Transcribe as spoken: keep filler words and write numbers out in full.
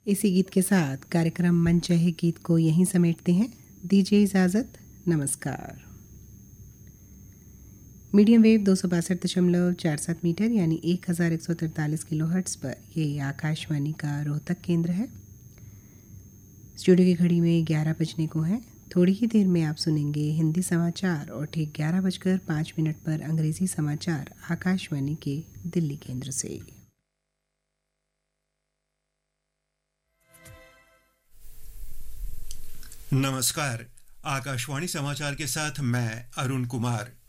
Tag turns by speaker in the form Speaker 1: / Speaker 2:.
Speaker 1: इसी गीत के साथ कार्यक्रम मन चाहे गीत को यहीं समेटते हैं। दीजिए इजाज़त, नमस्कार। मीडियम वेव दो सौ बासठ दशमलव चार सात मीटर यानी एक हज़ार एक सौ तैंतालीस किलो हर्ट्ज़ पर ये आकाशवाणी का रोहतक केंद्र है। स्टूडियो की घड़ी में ग्यारह बजने को है। थोड़ी ही देर में आप सुनेंगे हिंदी समाचार और ठीक ग्यारह बजकर पाँच मिनट पर अंग्रेज़ी समाचार आकाशवाणी के दिल्ली केंद्र से।
Speaker 2: नमस्कार, आकाशवाणी समाचार के साथ मैं अरुण कुमार।